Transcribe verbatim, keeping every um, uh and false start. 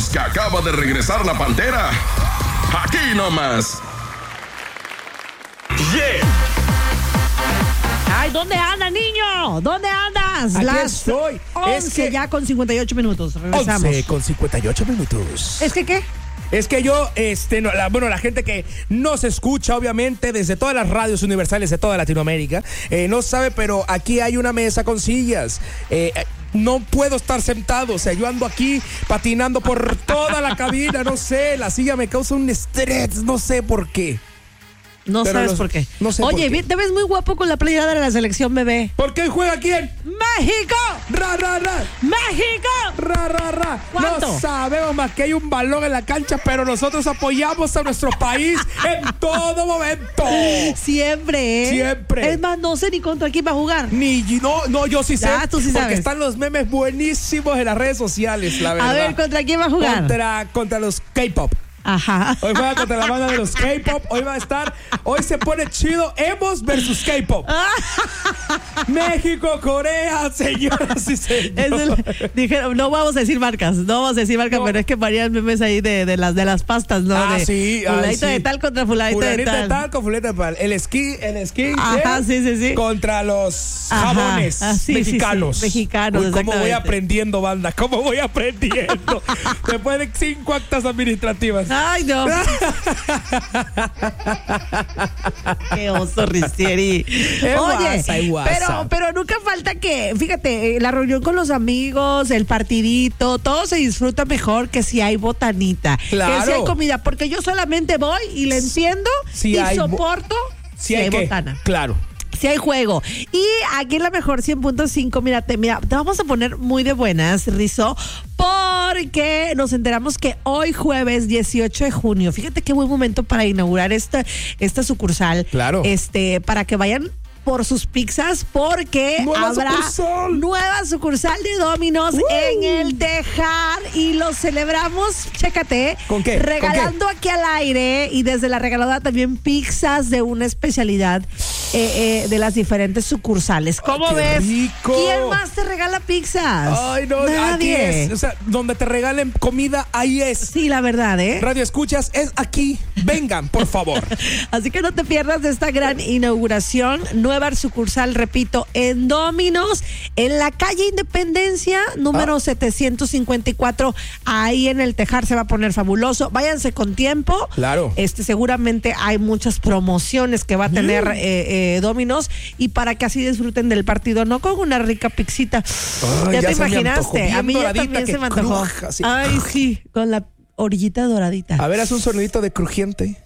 Domino's que acaba de regresar la Pantera. Aquí nomás. Yeah. Ay, ¿dónde anda, niño? ¿Dónde andas? Aquí Las estoy. once Es que- ya con cincuenta y ocho minutos. Regresamos. once con cincuenta y ocho minutos. ¿Es que qué? Es que yo, este, no, la, bueno, la gente que nos escucha, obviamente, desde todas las radios universales de toda Latinoamérica, eh, no sabe, pero aquí hay una mesa con sillas. Eh, no puedo estar sentado, o sea, yo ando aquí patinando por toda la cabina, no sé, la silla me causa un estrés, no sé por qué. No Pero sabes los- por qué. no sé Oye, por qué. vi- te ves muy guapo con la playera de la selección, bebé. ¿Por qué juega quién? ¡México! Ra, ra, ra. ¡México! Ra, ra, ra. ¿Cuánto? No sabemos más que hay un balón en la cancha, pero nosotros apoyamos a nuestro país en todo momento. Siempre, ¿eh? Siempre. Es más, no sé ni contra quién va a jugar. Ni no, no, yo sí sé. Ah, tú sí porque sabes. están los memes buenísimos en las redes sociales, la verdad. A ver, ¿contra quién va a jugar? Contra, contra los K-pop. Ajá. Hoy juega contra la banda de los K-pop. Hoy va a estar. Hoy se pone chido. Emos versus K-pop. México, Corea, señoras y Es señores. el- dijeron, no vamos a decir marcas, no vamos a decir marcas, No. pero es que varían memes ahí de, de las de las pastas, ¿no? Ah, de sí, ah, fulanito sí. de tal contra fulanito, Fulanito de tal. con fulanito de tal. El esquí, el esquí. Ajá, ¿eh? sí, sí, sí. Contra los Ajá. jabones Ah, sí, sí, sí. mexicanos. Mexicanos, Uy, ¿cómo voy exactamente. aprendiendo, banda? ¿Cómo voy aprendiendo? Después de cinco actas administrativas. Ay, no. Qué oso, Ristieri. Es Oye, guasa, es guasa. pero, pero nunca falta que, fíjate, eh, la reunión con los amigos, el partidito, todo se disfruta mejor que si hay botanita. Claro. Que si hay comida, porque yo solamente voy y le entiendo Si y hay bo- soporto si, hay, qué? botana. Claro. Si hay juego. Y aquí en la mejor cien punto cinco, mira, te, mira, te vamos a poner muy de buenas, Rizzo, porque nos enteramos que hoy jueves dieciocho de junio, fíjate qué buen momento para inaugurar esta, esta sucursal. Claro. Este, para que vayan por sus pizzas, porque ¡Nueva habrá sucursal! nueva sucursal de Domino's ¡Uh! en el Tejar y lo celebramos, chécate, ¿Con qué? ¿Con regalando aquí al aire y desde la regaladora también pizzas de una especialidad eh, eh, de las diferentes sucursales. ¿Cómo ¡Qué ves? rico! ¿Quién más te regala pizzas? Ay, no, aquí Nadie. es. O sea, donde te regalen comida, ahí es. Sí, la verdad, ¿eh? Radio Escuchas es aquí. Vengan, por favor. Así que no te pierdas de esta gran inauguración. Nueva sucursal, repito, en Domino's, en la calle Independencia, número Ah. setecientos cincuenta y cuatro. Ahí en el Tejar se va a poner fabuloso. Váyanse con tiempo. Claro. Este, seguramente hay muchas promociones que va a tener eh, eh, Domino's y para que así disfruten del partido, no con una rica pixita. Ay, ya, ya te se me antojó, imaginaste. bien A mí ya doradita, también que se me antojó. cruja, así. Ay, sí, con la orillita doradita. A ver, haz un sonidito de crujiente.